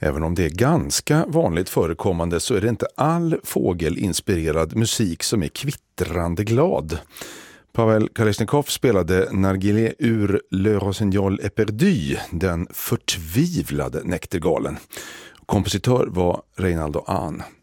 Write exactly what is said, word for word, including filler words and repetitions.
Även om det är ganska vanligt förekommande så är det inte all fågelinspirerad musik som är kvittrande glad. Pavel Kalesnikov spelade Nargilé ur Le Rossignol est perdu, den förtvivlade näktergalen. Kompositör var Reinaldo Hahn.